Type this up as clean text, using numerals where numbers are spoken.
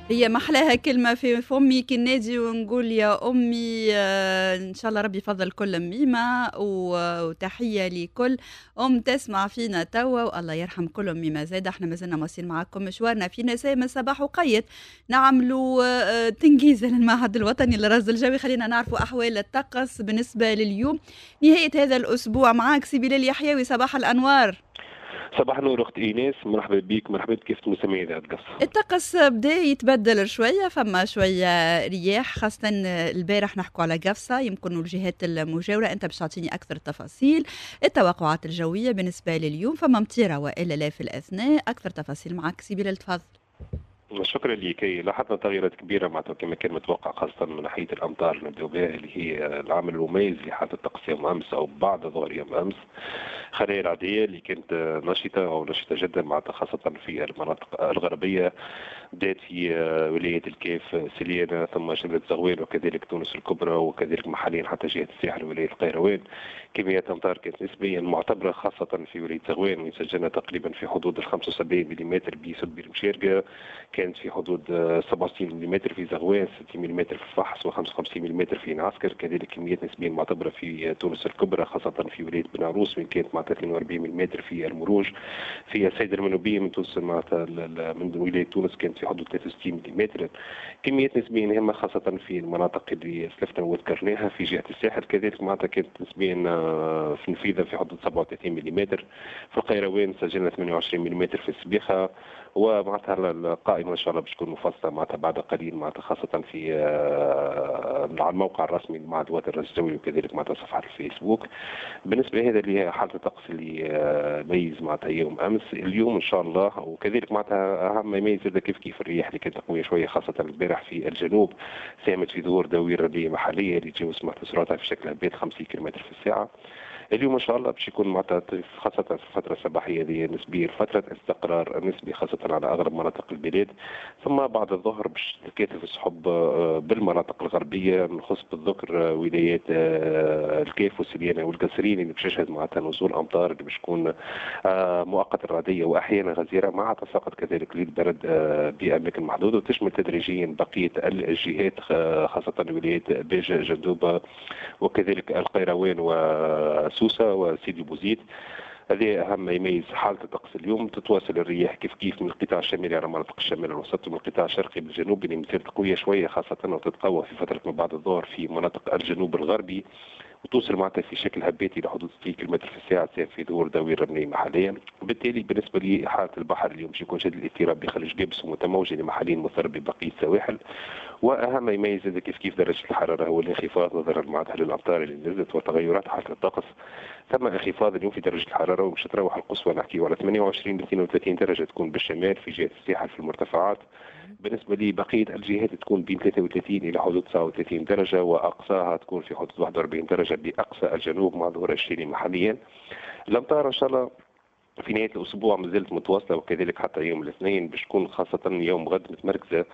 هي محلاها كلمة في فمي كي نادي ونقول يا أمي، إن شاء الله ربي يفضل كل ميمة وتحية لكل أم تسمع فينا توا، والله يرحم كل ميمة زاد. احنا مازلنا ماشيين معاكم مشوارنا في نساء من صباح وقيت، نعملوا تنجيز للمعهد الوطني للرصد الجوي. خلينا نعرفوا أحوال الطقس بالنسبة لليوم نهاية هذا الأسبوع. معاك سي بلال يحيوي، صباح الأنوار. صباح النور اخت ايناس، مرحبا بك، مرحبا كيف مسمية ذات قصة. الطقس بدا يتبدل شوية، فما شوية رياح خاصة البارح. نحكوا على قفصة يمكن الجهات المجاورة، انت باش تعطيني اكثر تفاصيل. التوقعات الجوية بالنسبة لليوم، فما مطيرة والا لا في الاثناء؟ اكثر تفاصيل معك سي بلال، تفضل. شكرا لك. لاحظنا تغيرات كبيرة معناتها كما كان متوقع، خاصة من ناحية الأمطار نبدأ بها، اللي هي العامل المميز لحالة الطقس يوم أمس أو بعد ظهر يوم أمس. خلايا العادية اللي كانت نشطة أو نشطة جدا معناتها خاصة في المناطق الغربية، بدات في ولاية الكيف سليانة ثم شمال زغوان وكذلك تونس الكبرى وكذلك محليا حتى جهة الساحل ولاية القيروان. كميات أمطار كانت نسبيا معتبرة خاصة في ولاية زغوان، وسجلنا تقريبا في حدود ال 75 ملم بسد المشارقة، كانت في حدود 67 ملم في زغوان، 60 ملم في الفحص و55 ملم في نعسكر. كذلك كميات نسبيا معتبرة في تونس الكبرى خاصة في ولاية بن عروس، وين كانت معناتها 42 ملم في المروج. في السيد المنوبية من تونس معناتها من ولاية تونس كانت في حدود 63 ملم. كميات نسبيا هامة خاصة في المناطق اللي سلفنا وذكرناها في جهة الساحل، كذلك معناتها كانت نسبيا في نفيذة في حدود 37 ملم. في القيروان سجلنا 28 ملم في السبيخة، ومعناتها القائمة إن شاء الله باش تكون مفصلة معناتها بعد قليل، معناتها خاصة في على الموقع الرسمي لمعهد الوطني للرصد الجوي وكذلك معناتها صفحة الفيسبوك. بالنسبة لهذا اللي هي حالة الطقس اللي ميز معناتها يوم أمس. اليوم إن شاء الله وكذلك معناتها أهم ما يميز هذا كيف الرياح اللي كانت قوية شوية خاصة البارح في الجنوب، ساهمت في ظهور دويرة رملية محلية اللي تجاوز معناتها سرعتها في شكل هبات 50 كم في الساعة. اليوم ان شاء الله باش يكون معناتها خاصه في الفتره الصباحيه هذه نسبيا فتره استقرار نسبي خاصه على اغلب مناطق البلاد، ثم بعد الظهر باش تكاتف السحب بالمناطق الغربيه، نخص بالذكر ولايات الكيف والسليانه والقصرين اللي باش تشهد معناتها نزول امطار اللي باش تكون مؤقتا رعديه واحيانا غزيره مع تساقط كذلك للبرد باماكن محدوده، وتشمل تدريجيا بقيه الجهات خاصه ولايات باجه جندوبه وكذلك القيروان وسوسة وسيدي بوزيد. هذه أهم ما يميز حالة الطقس اليوم. تتواصل الرياح كيف من القطاع الشمالي على مناطق الشمال الوسط ومن القطاع الشرقي بالجنوب اللي مثلت قوية شوية خاصة وتتقوى في فترة ما بعد الظهر في مناطق الجنوب الغربي، وتوصل معناتها في شكل هباتي إلى حدود 60 كم في الساعة في ظهور دوير رملية محليا. وبالتالي بالنسبة لي حالة البحر اليوم باش يكون شديد الاضطراب بخليج قبس ومتموج لمحليا مثر ببقية السواحل. واهم ما يميز هذا كيف درجه الحراره هو الانخفاض نظرا معناتها للامطار اللي نزلت وتغيرات حاله الطقس. ثم انخفاض اليوم في درجه الحراره ومش تروح القصوى نحكيو على 28 ل 32 درجه تكون بالشمال في جهه الساحل في المرتفعات. بالنسبه لي بقيه الجهات تكون بين 33 الى حدود 39 درجه، واقصاها تكون في حدود 41 درجه باقصى الجنوب مع ظهور الشتاء محليا. الامطار ان شاء الله في نهاية الأسبوع ما زالت متواصلة، وكذلك حتى يوم الاثنين باش تكون خاصة يوم غد متمركزة